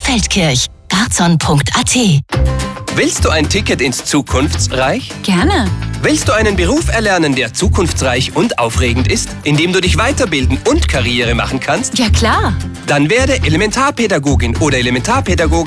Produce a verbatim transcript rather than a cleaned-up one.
Feldkirch. garzon punkt a t. Willst du ein Ticket ins Zukunftsreich? Gerne. Willst du einen Beruf erlernen, der zukunftsreich und aufregend ist, in dem du dich weiterbilden und Karriere machen kannst? Ja klar. Dann werde Elementarpädagogin oder Elementarpädagoge